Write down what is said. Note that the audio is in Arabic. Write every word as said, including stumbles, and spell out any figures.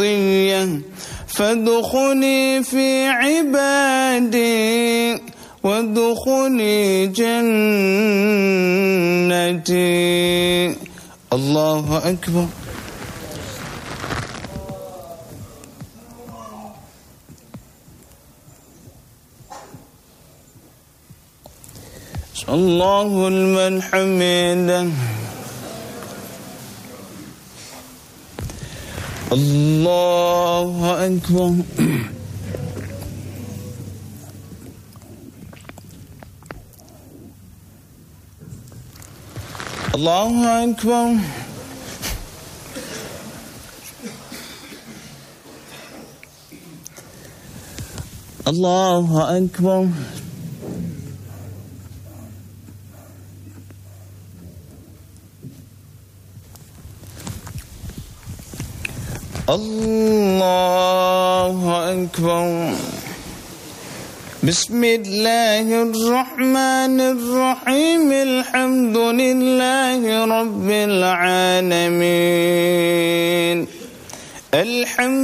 فادخلي في عبادي وادخلي جنتي. الله أكبر. الله لمن حمده. الله أكبر. الله أكبر. الله أكبر. الله أكبر. بسم الله الرحمن الرحيم. الحمد لله رب العالمين. الحمد